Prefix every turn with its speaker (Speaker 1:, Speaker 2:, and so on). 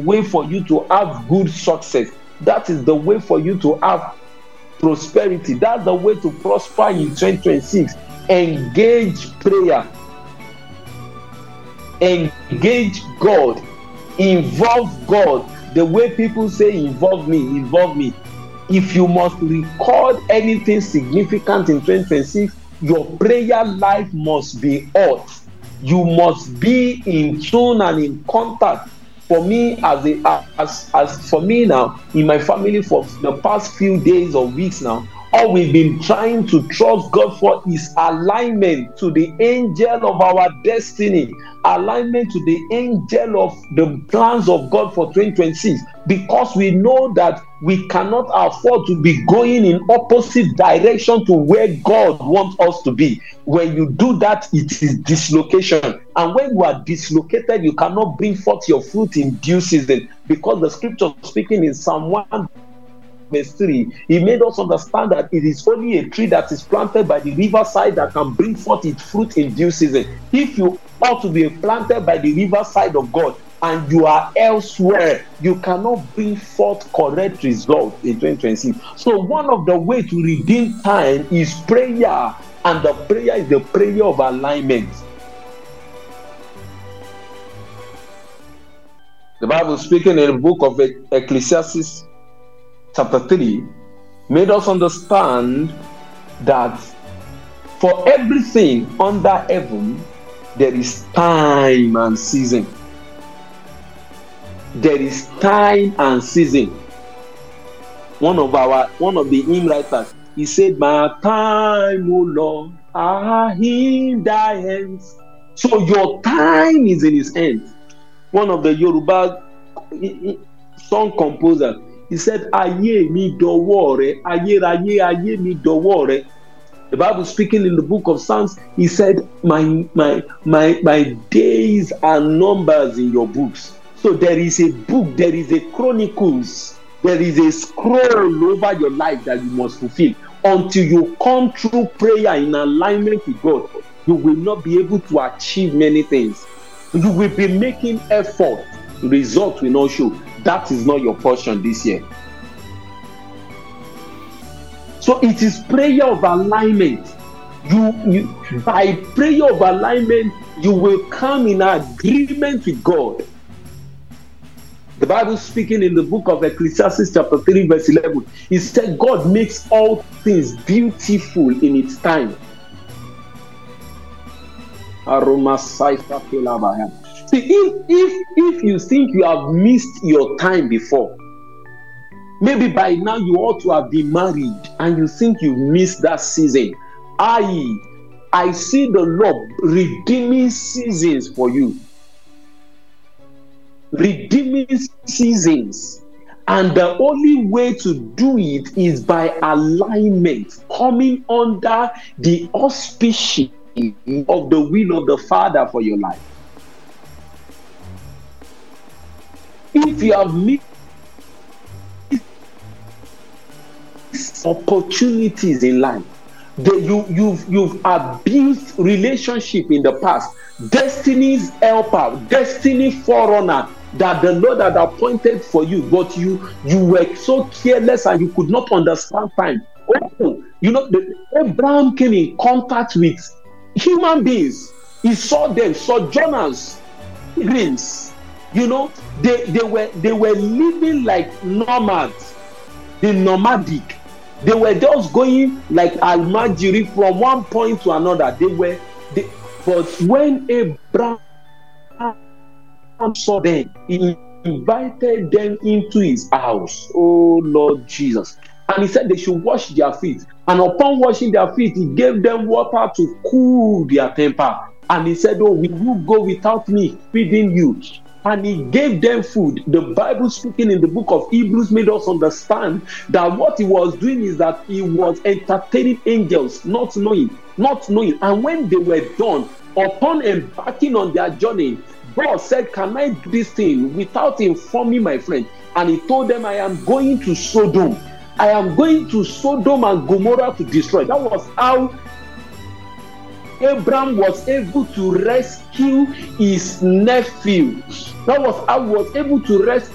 Speaker 1: way for you to have good success. That is the way for you to have prosperity. That's the way to prosper in 2026. Engage prayer. Engage God. Involve God. The way people say involve me, involve me. If you must record anything significant in 2026, your prayer life must be hot. You must be in tune and in contact. For me, as for me now, in my family for the past few days or weeks now, all we've been trying to trust God for is alignment to the angel of our destiny, alignment to the angel of the plans of God for 2026, because we know that we cannot afford to be going in opposite direction to where God wants us to be. When you do that, it is dislocation. And when you are dislocated, you cannot bring forth your fruit in due season, because the scripture speaking in Psalm 1 verse 3, he made us understand that it is only a tree that is planted by the riverside that can bring forth its fruit in due season. If you ought to be planted by the riverside of God and you are elsewhere, you cannot bring forth correct results in 2026. So one of the ways to redeem time is prayer, and the prayer is the prayer of alignment. The Bible speaking in the book of Ecclesiastes chapter 3 made us understand that for everything under heaven there is time and season. There is time and season. One of the hymn writers, he said, "My time, O Lord, are in thy hands." So your time is in his hands. One of the Yoruba song composers, he said, "Ayé mi dọwọ́ rẹ, ayérayé ayé mi dọwọ́ rẹ." The Bible speaking in the book of Psalms, he said, my days are numbers in your books. So there is a book, there is a chronicles, there is a scroll over your life that you must fulfill. Until you come through prayer in alignment with God, you will not be able to achieve many things. You will be making effort, result will not show. That is not your portion this year. So it is prayer of alignment. You by prayer of alignment, you will come in agreement with God. The Bible speaking in the book of Ecclesiastes chapter 3 verse 11, it said God makes all things beautiful in its time. See, if you think you have missed your time before, maybe by now you ought to have been married and you think you missed that season. I see the Lord redeeming seasons for you. Redeeming seasons. And the only way to do it is by alignment, coming under the auspices of the will of the Father for your life. If you have missed opportunities in life, you've abused relationship in the past, destiny's helper, destiny forerunner that the Lord had appointed for you, but you were so careless and you could not understand time. Abraham came in contact with human beings. He saw them, sojourners, pilgrims. They were living like nomads, the nomadic. They were just going like Almajiri from one point to another. But when Abraham saw them, he invited them into his house. Oh Lord Jesus. And he said they should wash their feet. And upon washing their feet, he gave them water to cool their temper. And he said, "Oh, will you go without me feeding you?" And he gave them food. The Bible speaking in the book of Hebrews made us understand that what he was doing is that he was entertaining angels, not knowing. And when they were done, upon embarking on their journey, God said, "Can I do this thing without informing my friend?" And he told them, "I am going to Sodom. I am going to Sodom and Gomorrah to destroy." That was how Abraham was able to rescue his nephew. That was how he was able to rescue